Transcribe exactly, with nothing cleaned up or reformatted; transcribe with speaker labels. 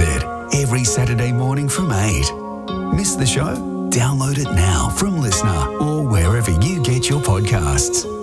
Speaker 1: Unlimited every Saturday morning from eight. Miss the show? Download it now from Listener or wherever you get your podcasts.